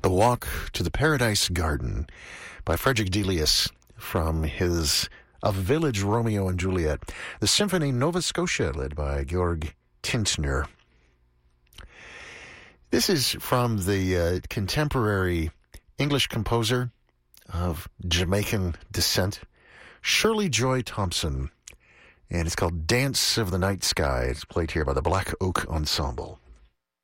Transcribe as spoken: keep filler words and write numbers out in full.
A Walk to the Paradise Garden by Frederick Delius from his A Village Romeo and Juliet. The Symphony Nova Scotia, led by Georg Tintner. This is from the uh, contemporary English composer of Jamaican descent, Shirley Joy Thompson, and it's called Dance of the Night Sky. It's played here by the Black Oak Ensemble.